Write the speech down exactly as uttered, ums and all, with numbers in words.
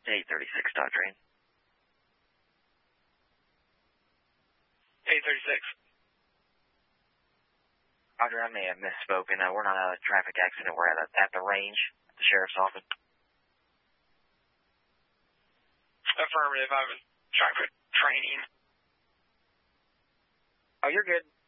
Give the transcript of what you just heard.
eight thirty-six, Dodge Rain. eight thirty-six. Roger, I may have misspoken. Uh, we're not at a traffic accident. We're at, a, at the range, at the sheriff's office. Affirmative. I was traffic training. Oh, you're good.